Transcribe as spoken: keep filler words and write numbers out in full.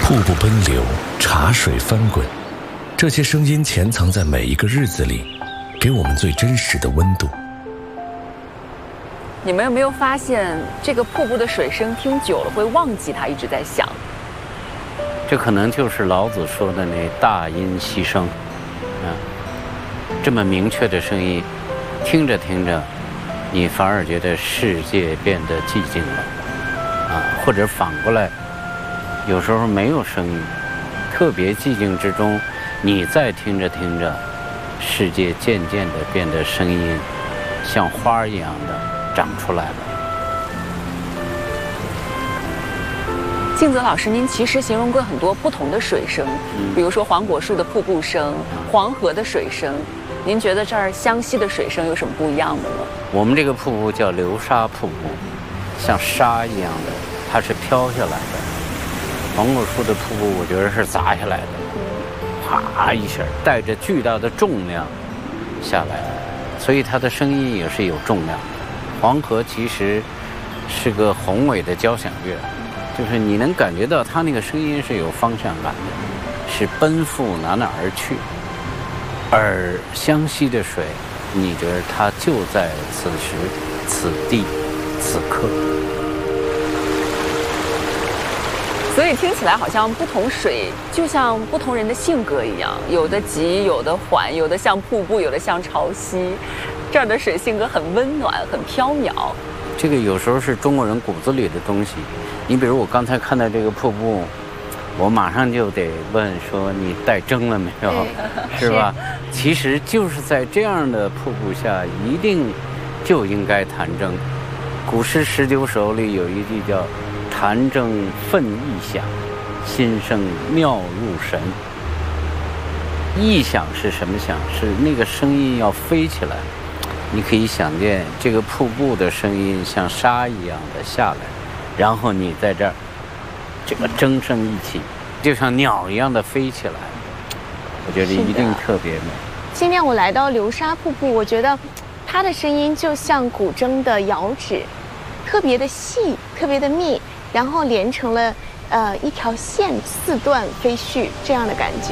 瀑布奔流，茶水翻滚，这些声音潜藏在每一个日子里，给我们最真实的温度。 你们有没有发现，这个瀑布的水声听久了会忘记它一直在响？ 这可能就是老子说的那大音希声，啊，这么明确的声音，听着听着，你反而觉得世界变得寂静了，啊，或者反过来，有时候没有声音，特别寂静之中，你再听着听着，世界渐渐地变得声音像花一样的长出来了。 静泽老师，您其实形容过很多不同的水声，嗯、比如说黄果树的瀑布声、黄河的水声。您觉得这儿湘西的水声有什么不一样的吗？ 我们这个瀑布叫流沙瀑布，像沙一样的，它是飘下来的。黄果树的瀑布，我觉得是砸下来的，啪一下带着巨大的重量下来，所以它的声音也是有重量的。黄河其实是个宏伟的交响乐。就是你能感觉到它那个声音是有方向感的，是奔赴哪哪而去。而湘西的水，你觉得它就在此时、此地、此刻。 所以听起来好像不同水就像不同人的性格一样，有的急，有的缓，有的像瀑布，有的像潮汐。这儿的水性格很温暖，很飘渺。 这个有时候是中国人骨子里的东西。你比如我刚才看到这个瀑布，我马上就得问说你带筝了没有，是吧？其实就是在这样的瀑布下，一定就应该弹筝。古诗十九首里有一句叫“弹筝奋意响，心生妙入神”。意响是什么响？是那个声音要飞起来。你可以想见这个瀑布的声音像沙一样的下来。然后你在这儿，这个筝声一起，就像鸟一样的飞起来，我觉得一定特别美。 今天我来到流沙瀑布，我觉得它的声音就像古筝的摇指，特别的细，特别的密，然后连成了呃一条线，四段飞絮这样的感觉。